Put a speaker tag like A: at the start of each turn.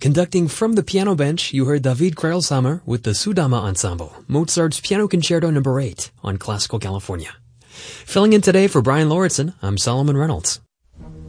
A: Conducting from the piano bench, you heard David Kreilshammer with the Sudama Ensemble, Mozart's Piano Concerto No. 8 on Classical California. Filling in today for Brian Lauritsen, I'm Solomon Reynolds.